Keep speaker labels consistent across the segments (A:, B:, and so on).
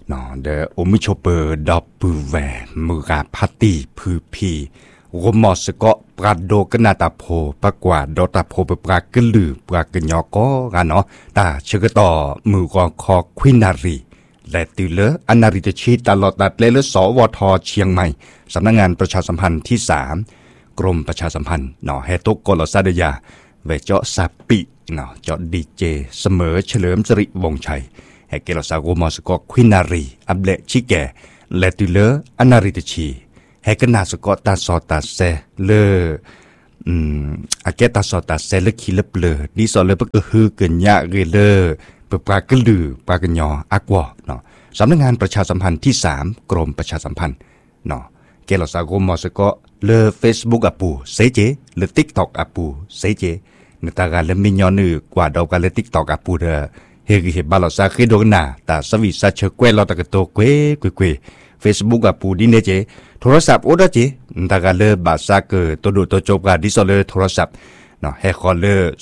A: เนาะเดอมิโชเปอร์ดอปปือแวมือกาพัตตีพือพีรมอสก็ปราโดกนาตาโพปะกว่าดอตาโพปปรากลือปรากญอก็กันเนาะตาเชกต่อมือกองคอควินารีและติเลอนาริตชีตลอดตัดเลสวทเชียงใหม่สำนักงานประชาสัมพันธ์ที่3กรมประชาสัมพันธ์เนาะเฮตุกลซาดยาเวเจาะซาปิเนาะเจาะดีเจเสมอเฉลิมสิริวงศ์ชัยเฮเกลซากมอสก็ควินารีอับเลชิแกและติเลอนาริตชีเฮกนาสก็ตาสอตาเซเลอาเกตาสอตาเซเลคิเลเปลดิสอเลปก็ฮือเกินยะเรเลปปรากลือปรากญออากวอเนาะสำนักงานประชาสัมพันธ์ที่3กรมประชาสัมพันธ์เนาะเกลซากมอสก็เล Facebook อปูเซเจเล TikTok อปูเซเจนตากาเลมิญอนือกว่าดอกกาเล TikTok อปูเดเฮกิเฮบาลซาคิโดนาตาสวิซาเชเกวลอตะกะโตเกเก Facebook อปูดิเนเจโทรศัพท์โอดาเจนตากาเลบาซาเกตโดโตจบกาดิซอเลโทรศัพท์เนาะเฮคอลเล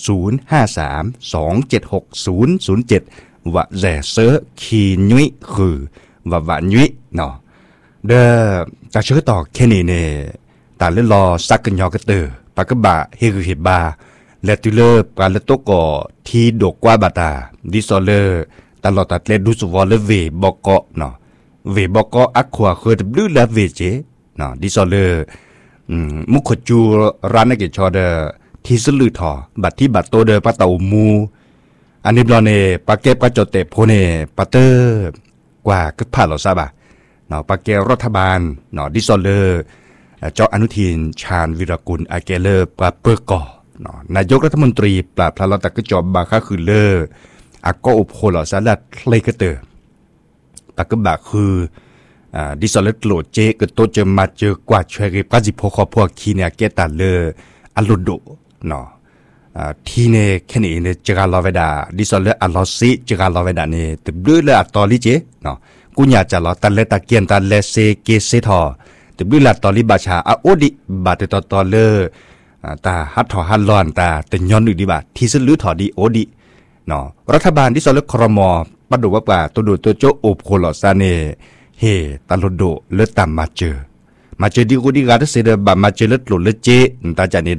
A: 053276007วะแซเซอคีนุยคือวะนุยเนาะเดจากเชื่อต่อแค่นี้เนี่ยตาเล่นรอซักกันยอกระเตอปากบะเฮกเฮบาและตุเลปาเลโตกอที่ดกกว่าบาตาดิซอเลตลอดตัดเลดูสวอลเวบอกอเนาะเวบอกออักขวาเคยบลูลาเวเจเนาะดิซอเลมุขจูร้านนักเก็ตชอเดที่สลือทอบัดที่บัดโตเดปะเตามูอันนี้บลอเนปาเกปะจดเตโพเนปาเตอร์กว่าก็ผ่านเราซะบ่ะเนาะปาเกรัฐบาลเนาะดิซอเลเจ้าอนุทินชาญวิรกุลอาเกเลปาเปอร์กอนายกรัฐมนตรีปราบพลาตะกจอบบาคาคือเลออาก็อุปโภลสาลัดเลกเตอร์ปากบะคือดิซอเลตโลเจกโตเจมาเจอกว่าช่วยปัจิโพคอพวกคีเนเกตาเลอลุโดเนาะทีเนแค่นี้เนี่ยจะการลอเวดาดิซอเลอลอซิจะการลอเวดาเนี่ยตึบเลยอัตอลิเจเนาะกูอยากจะลอตันเลตะเกียนตันเลเซเกเซทอตึบเลยตอลิบาชาอาโอดิบาเตตอเลตาฮัตถอฮัลลอนตาแต่ย้อนอยู่ดีบ่าที่ซื้อลือถอดีโอดีเนาะรัฐบาลที่สอเลครมปะดูว่าป่าตัวดูตัวโจโอบโคลอซาเนเฮตาลโดเลตามมาเจอดีกูดีกาเสดบามาเจเลตโลเลเจตาจานี่เด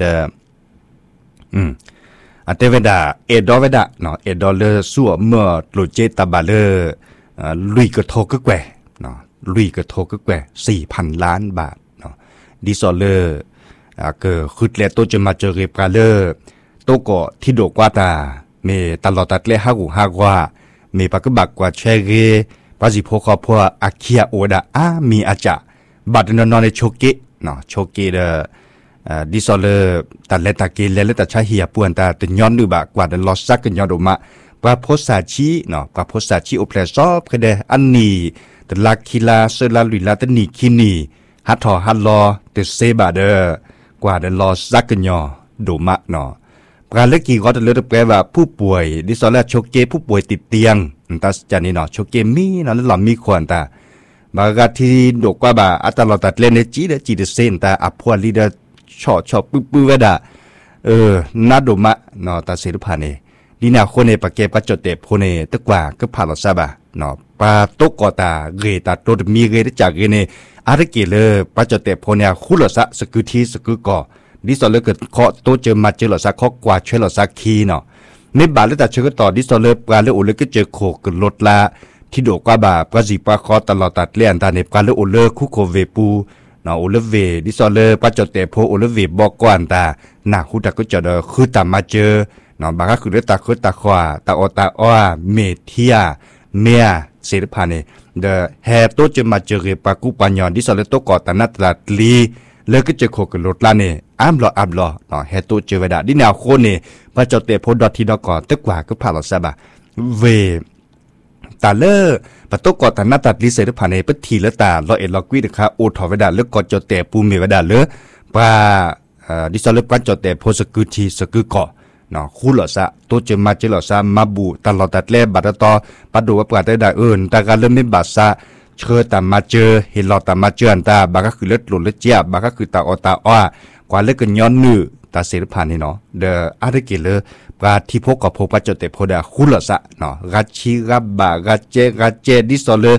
A: อันเทเวดาเอดอเวดาเนาะเอดอเลสัวเมื่อโลเจตาบาเลลุยกระโทกแกวเนาะลุยกระโทกแกว 4,000 ล้านบาทเนาะดิซอเลเกิดขึ้นแล้วตัวจะมาเจอเก็บกันเลยตัวก็ที่ดกว่าตาเมตลอดตัดเลี้ยหักว่าเมปากบักกว่าเชเกปาจิโพคอพัวอาคิอาโอดามีอาจาบัดนอนในโชเกะเนาะโชเกะดิซอเลตัดเลตาเกเลตาชาเฮียปวนตาตึย้อนดูบะกว่าเดลอซักกันย้อนดูมาปาโพสาชีเนาะปาโพสาชีโอเพลซอฟก็ได้อันนี้ตลาคิลาเซลาลุยลาตนีคินีฮัตถอฮัลลอเตเซบาเดกว่าเดลอซักกันยอดูมะเนาะการเล็กกี่ก็จะเลือกแปลว่าผู้ป่วยดิซอลและโชเกผู้ป่วยติดเตียงตัสจานี่เนาะโชเกมีเนาะแล้วหล่อมีควรตาบางทีดกว่าบ่าอัตลอดตัดเล่นในจีเดเซนตาอัพพวลีเดชอบปื้อเวดานาดูมะเนาะตาเสรุพานีดีนาคนในปากเก็บปัจจุเตโพเนตะกว่าก็ผ่านเราซะบ่าเนาะปาตกกอตาเกตาโตดมีเกตจากเกเนอาร์เกเลปัจจุเตโพเนคุลสะสกุทีสกุกอดิซอลเลเกิดเคาะโตเจอมาเจอหลอดซักเคาะกว่าช่วยหลอดซักคีเนาะในบาเลตัดเชื่อต่อดิซอลเลปลาเลโอเลก็เจอโคกลดละที่โดกว่าบาปลาจีปลาคอตลอดตัดเลี่ยนตาในปลาเลโอเลคุโคเวปูเนาะโอเลเวดิซอลเลปัจจุเตโพโอเลเวบอกกวนตาหน้าหูตาก็จะเดคือตามมาเจอเนาะบางก็คือเลือดตาคือตาขวาตาอตาอ้อเมเทียเมียเสริพานีเดแฮโตเจมาเจอปากุปัญญาดิซอลเลโตกอตานัตลาลีเลิกก็จะโคกันรถละเนี่ยอัมรอเนาะเฮตุเจอเวดาดิแนวโคเนี่ยพระเจ้าเตโพดอทีดอกอตึกว่าก็ผ่านเราซะบ่เวตาเลอปะตกอตานาตัดลิเซรผ่านในปทีละตาลอเอลอกุยนะคะโอทอเวดาเลิกก็จะเตปูเมเวดาเลปาดิซอลเลปันจะเตโพสกุทีสกุกอเนาะคู่หลอซะโตเจมาเจหลอซะมาบูตลอดตัดแลบัดตอปัดดูว่าปาได้ได้ตาการเริ่มไม่บาซะเชื่อตามมาเจอเห็นหลอตามมาเจออันตาบางก็คือเลือดหลุดเลือดเจี๊ยบบางก็คือตาอตาอ้อกว่าเลือดกันย้อนนือตาเสรผ่านนี่เนาะเดออาร์เกเลปาที่พกกับพกปัจจุเตโพดาคุลสะเนาะกัจฉิกับบากัจเจดิซอเล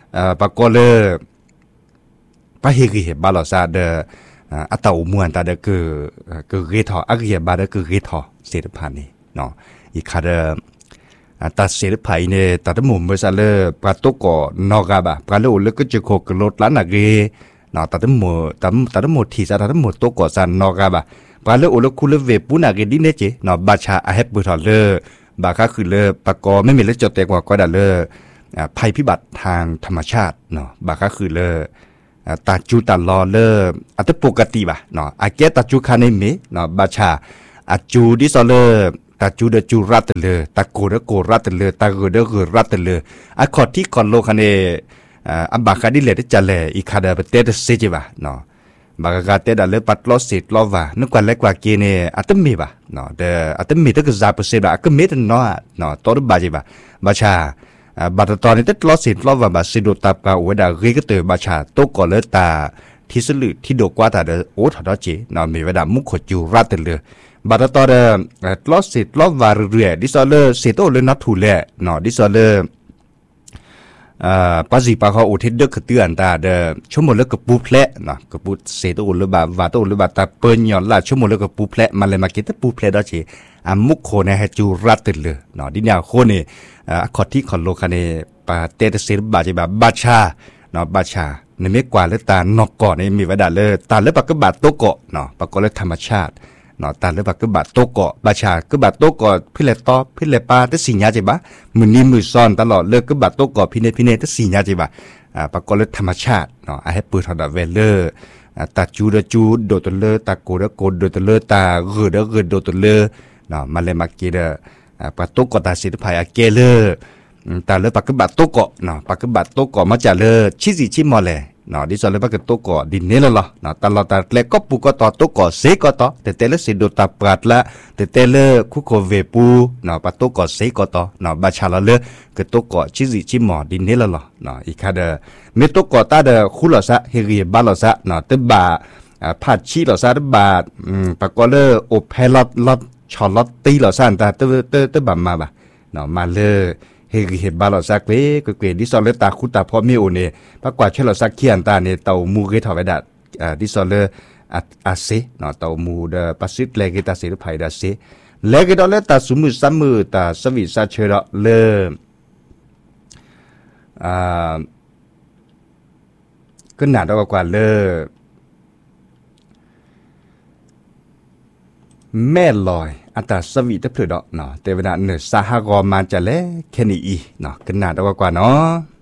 A: ปากก็เลยปะเฮกิเฮบาลอซาเดอัตตาอุมวนตาเดคือเรทออักเฮบาเดคือเรทอเสด็จผ่านนี่เนาะอีคาเดตาเสด็จผ่านเนี่ยตาตมุมเบซาเลปาตุก่อนอกาบะปาเลโอเลก็จะโคกรถล้านนักเกเนาะตาตมุตาตมุทีซาตาตมุตุก่อซานนอกาบะปาเลโอเลคุเลเวปุนักเกดิเนเจเนาะบาชาอาเฮบุทอเลบาคาคือเลปากอไม่มีเลจดแต่กว่าก็ได้เลภัยพิบัติทางธรรมชาติเนาะบาคาคือเลตาจูตาลอเลอัตปกติบ่ะเนาะอาเกตาจูคาเนเมเนาะบาชาอาจูดิซอเลตาจูเดจูรัตเลตาโกเดโกรัตเลตาเกเดเกรัตเลอะคอที่คอนโลคาเนอับบาคาดิเลตจะเลอีคาเดเปเตเซจิบ่ะเนาะบากาเตดาเลปัดลอสิตลอวานึกว่าเล็กกว่าเกเนอัตมีบ่ะเนาะเดอัตมีตะกะซาเปเซบ่ะก็เมตเนาะเนาะตอดบาจิบ่ะบาชาบัดตอนนี้ตลอสิตลอวาบาสิโดตับกาอวดาเรกเตบาชาโตกอเลตาที่สลืที่โดกว่าตาเดโอทอดอจิเนาะมีเวดามุขจูรัตเลบัดตอเดลอสิตลอวาเรื่อยดิซอเลเซโตเลนัททูเลเนาะดิซอเลปัจจุบันเขาอุทิศเด็กเตือนตาเดชั่วโมงเลิกกับปูเพลนะกับปูเสตอุลบาวาตอุลบาตาเปิลย้อนละชั่วโมงเลิกกับปูเพลมาเลยมาเก็ตปูเพลดอจีมุกโคเนให้จูรัตเลยเนาะดิเนี่ยโคเนขอที่ขอนโลคาเนปาเตเตเซบาจิบาบาชาเนาะบาชาในเมกว่าเลตานอกก่อนในมีวดาเลยตาเลปากกบาโตโกเนาะปากกเลธรรมชาติเนาะตาเลปากกบาโตโกบาชากบาโตโกพิเลตอพิเลปาตสิญญาจิบะมือนี้มือซ้อนตลอดเลิกกบาโตโกพิเนตสิญญาจิบะปากกเลธรรมชาติเนาะให้ปืนทอดเวลเลอร์ตาจูเดจูโดตเลอตาโกเดโกโดตเลอตาเกโดตเลอเนาะมาเลมาเกเดปาโตโกตาสิทธิ์ภายเกเลอตาเลปากกบาโตโกเนาะปากกบาโตโกมาจากเลอชิซิชิมอเลเนาะดิซอเลปากกโตโกดินเนลละเนาะตลอดตาเลก็ปูก็ต่อโตโกเซก็ต่อแต่เตเลสิโดตาปราดละแต่เตเลคุโคเวปูเนาะปาโตโกเซก็ต่อเนาะบาชาละเลกโตโกชิซิชิมอดินเนลละเนาะอีกค่ะเดเมโตโกตาเดคุลอซะเฮรีบาลอซะเนาะตบาผัดชีลอซะตบาปากกเลโอเพลอดชอลอตตีลอซะตาตบามาบ่เนาะมาเลเฮบาลอซักเลก็เกดิซอเลตาคุตาพอมีโอเนปากกว่าเชลอซักเคียนตาเนเตามูเกทอเวดาดิซอเลอาเซเนาะเตามูเดปัสซิตเลกตาเซไผดาเซเลกดอเลตาสุมุซัมมือตาสวิซาเชรอเลก็หนาดกว่าเลแม่ลอยอัตราสวีตเพื่อดอกเนาะแต่เวลาเนื้อสหกรณ์มาจะเล่แค่นี้อีเนาะขนาดกว่าเนาะ